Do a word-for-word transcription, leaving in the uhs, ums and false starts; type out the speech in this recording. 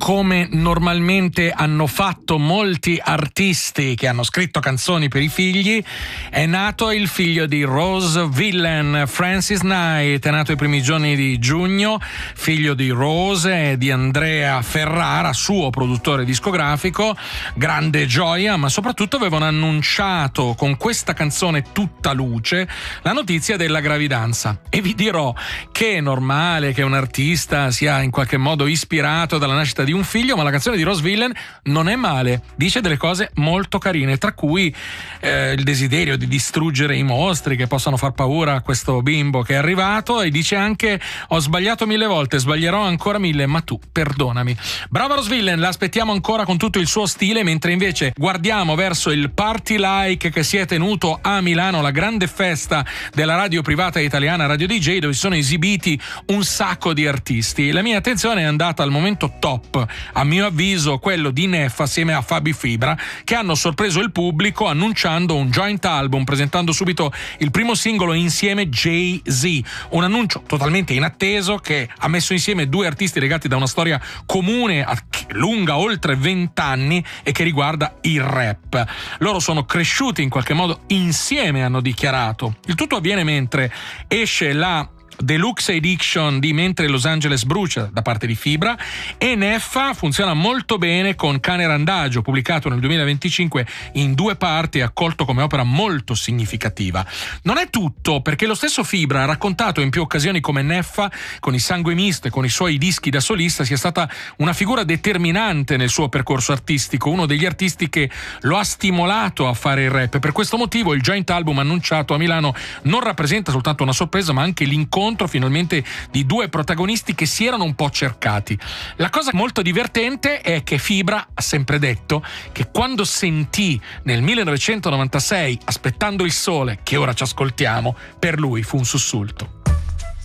come normalmente hanno fatto molti artisti che hanno scritto canzoni per i figli, è nato il figlio di Rose Villain, Francis Knight, è nato i primi giorni di giugno, figlio di Rose e di Andrea Ferrara, suo produttore discografico. Grande gioia, ma soprattutto avevano annunciato con questa canzone tutta luce la notizia della gravidanza. E vi dirò che è normale che un artista sia in qualche modo ispirato dalla nascita di un figlio, ma la canzone di Rose Villain non è male, dice delle cose molto carine, tra cui eh, il desiderio di distruggere i mostri che possano far paura a questo bimbo che è arrivato, e dice anche: ho sbagliato mille volte, sbaglierò ancora mille, ma tu perdonami. Brava Rose Villain, la aspettiamo ancora con tutto il suo stile, mentre invece guardiamo verso il Party Like che si è tenuto a Milano, la grande festa della radio privata italiana Radio D J, dove si sono esibiti un sacco di artisti. La mia attenzione è andata al momento top, a mio avviso quello di Neff assieme a Fabi Fibra, che hanno sorpreso il pubblico annunciando un joint album, presentando subito il primo singolo insieme, Jay-Z, un annuncio totalmente inatteso che ha messo insieme due artisti legati da una storia comune lunga oltre vent'anni e che riguarda il rap. Loro sono cresciuti in qualche modo insieme, hanno dichiarato. Il tutto avviene mentre esce la Deluxe Edition di Mentre Los Angeles brucia da parte di Fibra, e Neffa funziona molto bene con Cane Randagio, pubblicato nel duemilaventicinque in due parti e accolto come opera molto significativa. Non è tutto, perché lo stesso Fibra ha raccontato in più occasioni come Neffa, con i Sangue Misto e con i suoi dischi da solista, sia stata una figura determinante nel suo percorso artistico, uno degli artisti che lo ha stimolato a fare il rap. Per questo motivo il joint album annunciato a Milano non rappresenta soltanto una sorpresa, ma anche l'incontro finalmente di due protagonisti che si erano un po' cercati. La cosa molto divertente è che Fibra ha sempre detto che quando sentì nel millenovecentonovantasei Aspettando il sole, che ora ci ascoltiamo, per lui fu un sussulto.